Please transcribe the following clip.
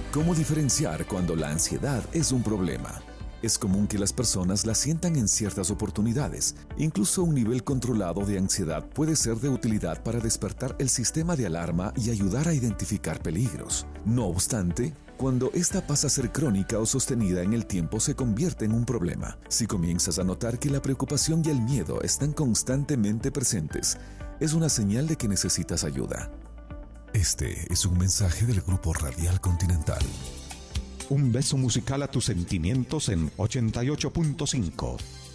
¿Cómo diferenciar cuando la ansiedad es un problema? Es común que las personas la sientan en ciertas oportunidades. Incluso un nivel controlado de ansiedad puede ser de utilidad para despertar el sistema de alarma y ayudar a identificar peligros. No obstante, cuando esta pasa a ser crónica o sostenida en el tiempo, se convierte en un problema. Si comienzas a notar que la preocupación y el miedo están constantemente presentes, es una señal de que necesitas ayuda. Este es un mensaje del Grupo Radial Continental. Un beso musical a tus sentimientos en 88.5.